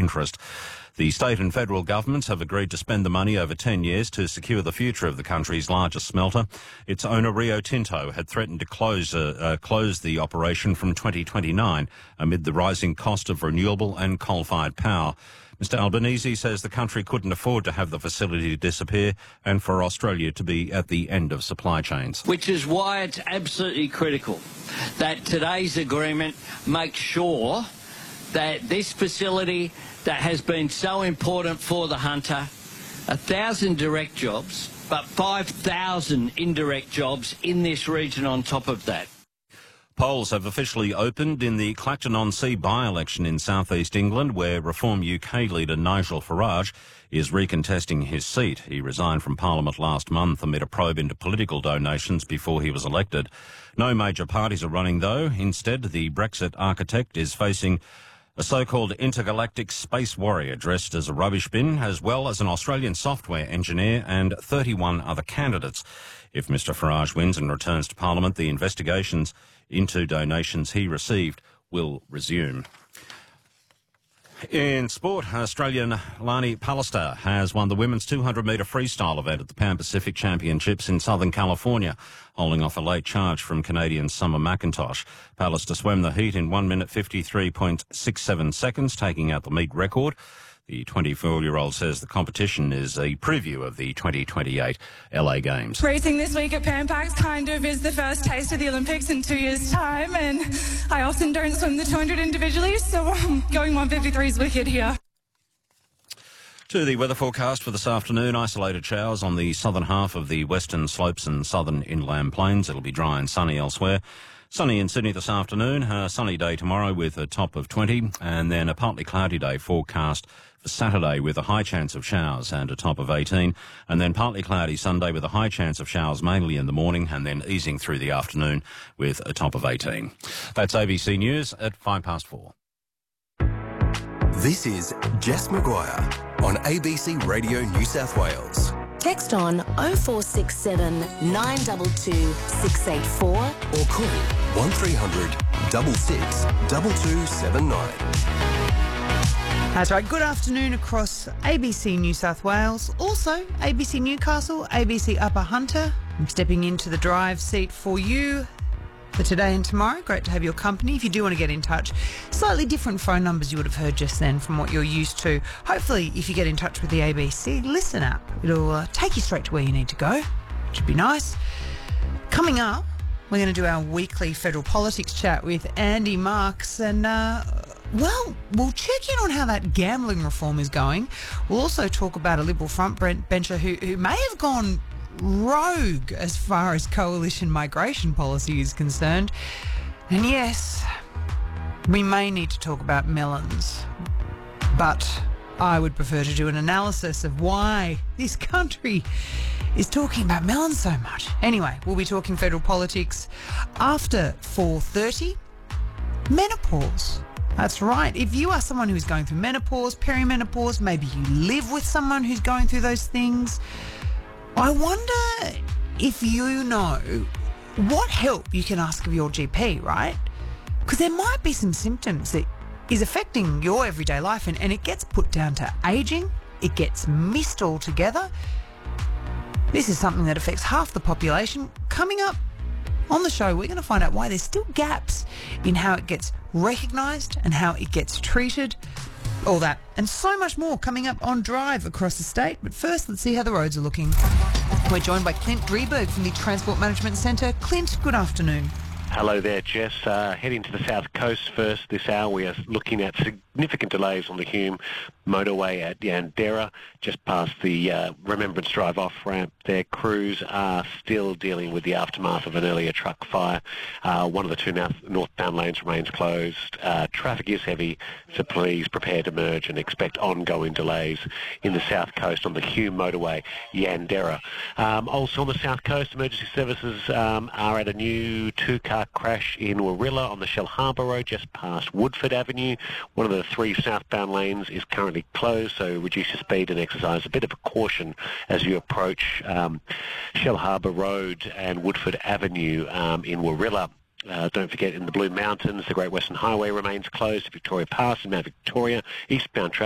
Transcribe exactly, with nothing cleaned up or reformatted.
interest. The state and federal governments have agreed to spend the money over ten years to secure the future of the country's largest smelter. Its owner, Rio Tinto, had threatened to close, uh, uh, close the operation from twenty twenty-nine amid the rising cost of renewable and coal-fired power. Mister Albanese says the country couldn't afford to have the facility disappear and for Australia to be at the end of supply chains. Which is why it's absolutely critical that today's agreement makes sure that this facility that has been so important for the Hunter, a thousand direct jobs, but five thousand indirect jobs in this region on top of that. Polls have officially opened in the Clacton-on-Sea by-election in south-east England, where Reform U K leader Nigel Farage is recontesting his seat. He resigned from Parliament last month amid a probe into political donations before he was elected. No major parties are running, though. Instead, the Brexit architect is facing a so-called intergalactic space warrior dressed as a rubbish bin, as well as an Australian software engineer and thirty-one other candidates. If Mister Farage wins and returns to Parliament, the investigations into donations he received will resume. In sport, Australian Lani Pallister has won the women's two hundred metre freestyle event at the Pan Pacific Championships in Southern California, holding off a late charge from Canadian Summer McIntosh. Pallister swam the heat in one minute fifty-three point six seven seconds, taking out the meet record. The twenty-four-year-old says the competition is a preview of the twenty twenty-eight L A Games. Racing this week at Pan Pacs kind of is the first taste of the Olympics in two years' time, and I often don't swim the two hundred individually, so um, going one fifty-three is wicked here. To the weather forecast for this afternoon, isolated showers on the southern half of the western slopes and southern inland plains. It'll be dry and sunny elsewhere. Sunny in Sydney this afternoon, a sunny day tomorrow with a top of twenty, and then a partly cloudy day forecast for Saturday with a high chance of showers and a top of eighteen, and then partly cloudy Sunday with a high chance of showers mainly in the morning and then easing through the afternoon with a top of eighteen. That's A B C News at five past four. This is Jess McGuire on A B C Radio New South Wales. Text on oh four six seven, nine two two, six eight four or call one three hundred, six six, two two seven nine. That's right. Good afternoon across A B C New South Wales, also A B C Newcastle, A B C Upper Hunter. I'm stepping into the drive seat for you for today and tomorrow. Great to have your company. If you do want to get in touch, slightly different phone numbers you would have heard just then from what you're used to. Hopefully, if you get in touch with the A B C Listen app, it'll uh, take you straight to where you need to go, which would be nice. Coming up, we're going to do our weekly federal politics chat with Andy Marks, and uh, well, we'll check in on how that gambling reform is going. We'll also talk about a Liberal front bencher who, who may have gone rogue as far as coalition migration policy is concerned. And yes, we may need to talk about melons, but I would prefer to do an analysis of why this country is talking about melons so much. Anyway, we'll be talking federal politics after four thirty. Menopause. That's right. If you are someone who's going through menopause, perimenopause, maybe you live with someone who's going through those things, I wonder if you know what help you can ask of your G P, right? Because there might be some symptoms that is affecting your everyday life, and, and it gets put down to ageing, it gets missed altogether. This is something that affects half the population. Coming up on the show, we're going to find out why there's still gaps in how it gets recognised and how it gets treated. All that and so much more coming up on Drive across the state. But first, let's see how the roads are looking. We're joined by Clint Drieberg from the Transport Management Centre. Clint, good afternoon. Hello there, Jess. Uh, heading to the south coast first this hour. We are looking at significant delays on the Hume motorway at Yandera, just past the uh, Remembrance Drive off-ramp there. Crews are still dealing with the aftermath of an earlier truck fire. Uh, one of the two north- northbound lanes remains closed. Uh, traffic is heavy, so please prepare to merge and expect ongoing delays in the south coast on the Hume motorway, Yandera. Um, also on the south coast, emergency services um, are at a new two-car crash in Warilla on the Shell Harbour Road, just past Woodford Avenue. One of the three southbound lanes is currently closed, so reduce your speed and exercise a bit of a caution as you approach um, Shell Harbour Road and Woodford Avenue um, in Warilla. Uh, don't forget, in the Blue Mountains, the Great Western Highway remains closed to Victoria Pass in Mount Victoria. Eastbound traffic